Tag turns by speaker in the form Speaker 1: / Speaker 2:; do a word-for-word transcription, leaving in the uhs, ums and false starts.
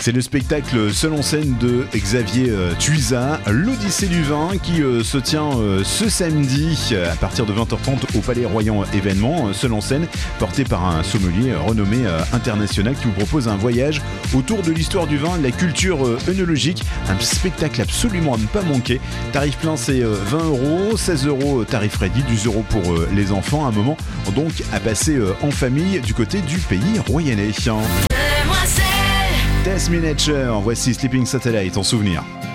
Speaker 1: C'est le spectacle seul en scène de Xavier euh, Tuisa, l'Odyssée du vin, qui euh, se tient euh, ce samedi euh, à partir de vingt heures trente au Palais Royan Événement, euh, seul en scène, porté par un sommelier euh, renommé euh, international qui vous propose un voyage autour de l'histoire du vin, de la culture euh, œnologique, un spectacle absolument à ne pas manquer. Tarif plein c'est euh, vingt euros, seize euros tarif réduit, douze euros pour euh, les enfants, un moment donc à passer euh, en famille du côté du pays royannais. Demoiselle Test Me Nature, voici Sleeping Satellite en souvenir.